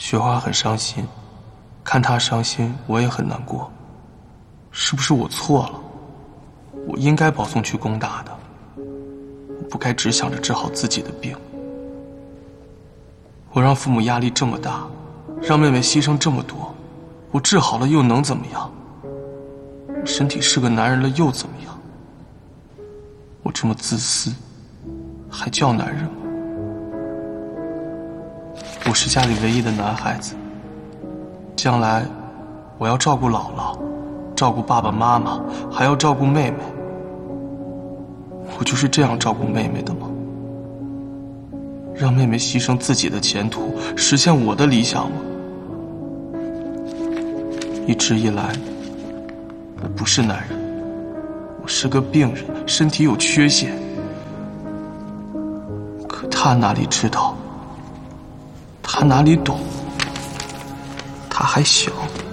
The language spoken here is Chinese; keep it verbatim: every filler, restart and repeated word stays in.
雪花很伤心，看她伤心，我也很难过。是不是我错了？我应该保送去工大的，我不该只想着治好自己的病。我让父母压力这么大，让妹妹牺牲这么多，我治好了又能怎么样？我身体是个男人了又怎么样？我这么自私，还叫男人吗？我是家里唯一的男孩子，将来我要照顾姥姥，照顾爸爸妈妈，还要照顾妹妹。我就是这样照顾妹妹的吗？让妹妹牺牲自己的前途，实现我的理想吗？一直以来，我不是男人，我是个病人，身体有缺陷。可他哪里知道？他哪里懂？他还小。